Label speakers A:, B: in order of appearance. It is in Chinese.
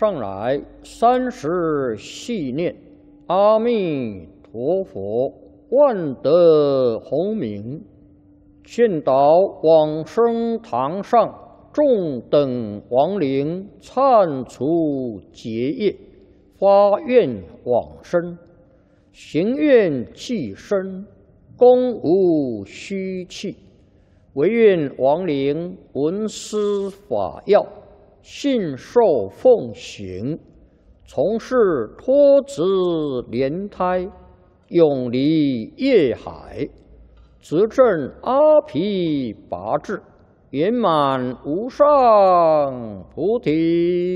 A: 上来30系念阿弥陀佛，万德洪名，献导往生堂上众等亡灵，忏除结业，发愿往生，行愿既生，功无虚弃，唯愿亡灵闻思法要，信受奉行，从事脱子莲胎，永离业海，执证阿毗跋致，圆满无上菩提。